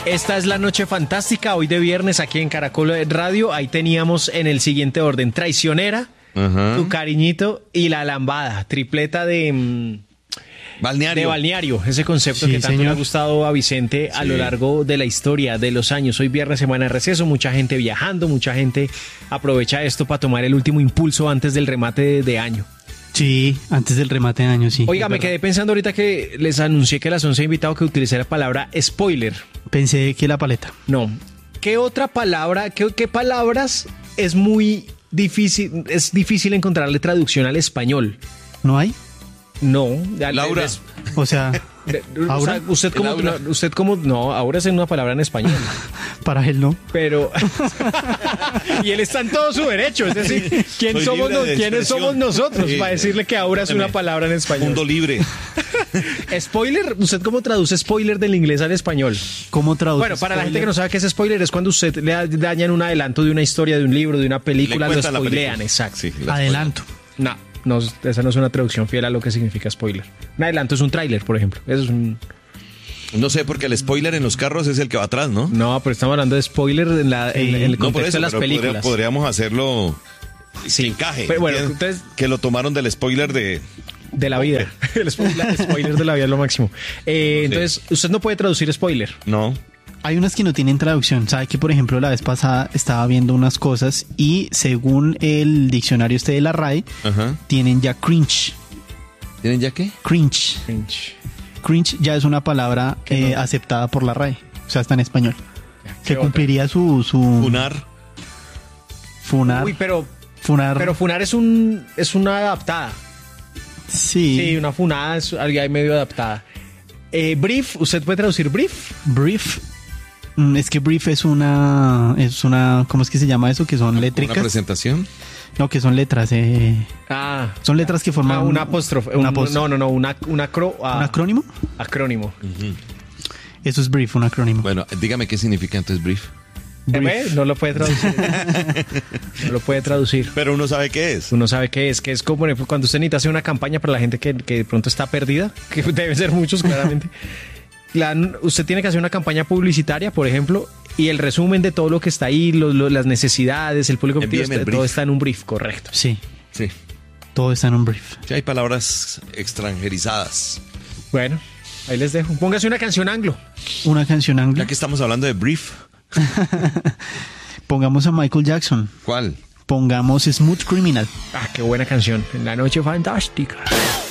Esta es la noche fantástica, hoy de viernes aquí en Caracol Radio. Ahí teníamos en el siguiente orden: Traicionera, Tu Cariñito y La Lambada, tripleta de Balneario. De balneario, ese concepto Sí, que tanto señor. le ha gustado a Vicente a lo largo de la historia, de los años. Hoy viernes, semana de receso, mucha gente viajando, mucha gente aprovecha esto para tomar el último impulso antes del remate de año. Sí, antes del remate de año, sí. Oiga, es me verdad. quedé pensando ahorita que les anuncié que a las 11 he invitado que utilicé la palabra spoiler. Pensé que la paleta. No. ¿Qué otra palabra, qué palabras es muy difícil encontrarle traducción al español? ¿No hay? No. Laura. O sea, O sea, usted como no, ahora es una palabra en español, para él no. pero y él está en todo su derecho, es decir, Soy libre de ¿quiénes expresión. somos nosotros Sí. para decirle que ahora es una palabra en español? Mundo libre. Spoiler, ¿usted cómo traduce spoiler del inglés al español? ¿Cómo traduce? Bueno, para la gente que no sabe qué es spoiler, es cuando usted le dañan un adelanto de una historia, de un libro, de una película, lo cuentan la spoilean, película. exacto. Sí, la Adelanto. No, esa no es una traducción fiel a lo que significa spoiler. Un adelanto es un tráiler, por ejemplo. Eso es un... No sé, porque el spoiler en los carros es el que va atrás, ¿no? No, pero estamos hablando de spoiler en el No, por contexto eso, de las pero películas. podríamos hacerlo Sí. que encaje. Pero bueno, ¿entiendes? entonces- Que lo tomaron del spoiler de... De la vida. El spoiler de la vida es lo máximo. Entonces, usted no puede traducir spoiler. No. Hay unas que no tienen traducción. Sabe que, por ejemplo, la vez pasada estaba viendo unas cosas y según el diccionario este de la RAE, Ajá. tienen ya cringe. ¿Tienen ya qué? Cringe. Cringe ya es una palabra aceptada por la RAE. O sea, está en español. Se otra? cumpliría su Funar. funar. Uy, pero funar. funar es una adaptada. Sí. Sí, una funada es algo ahí medio adaptada. Brief, ¿usted puede traducir brief? Brief. Es que brief es una, ¿cómo es que se llama eso? Que son ¿Una létricas. presentación? No, que son letras. Ah. Son letras que forman Un apóstrofe. un apóstrofe. Un ¿Un acrónimo? acrónimo. Eso es brief, un acrónimo. Bueno, dígame qué significa entonces brief. ¿Ve? No lo puede traducir. No lo puede traducir. Pero uno sabe qué es. Uno sabe qué es, como por ejemplo, cuando usted necesita hacer una campaña para la gente que de pronto está perdida, que deben ser muchos claramente. Usted tiene que hacer una campaña publicitaria, por ejemplo, y el resumen de todo lo que está ahí, las necesidades, el público objetivo, Envíeme el todo brief. está en un brief, correcto. Sí, Sí. todo está en un brief. Sí, hay palabras extranjerizadas. Bueno, ahí les dejo. Póngase una canción anglo. Una canción anglo. Ya que estamos hablando de brief, Pongamos a Michael Jackson. ¿cuál? Pongamos Smooth Criminal. Ah, qué buena canción. En la noche fantástica.